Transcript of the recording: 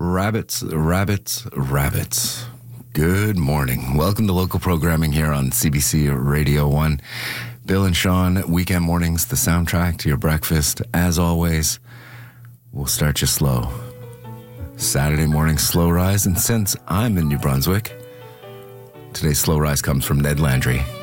Rabbits, rabbits, rabbits. Good morning. Welcome to local programming here on CBC Radio 1. Bill and Sean, weekend mornings, the soundtrack to your breakfast. As always, we'll start you slow. Saturday morning slow rise, and since I'm in New Brunswick, today's slow rise comes from Ned Landry.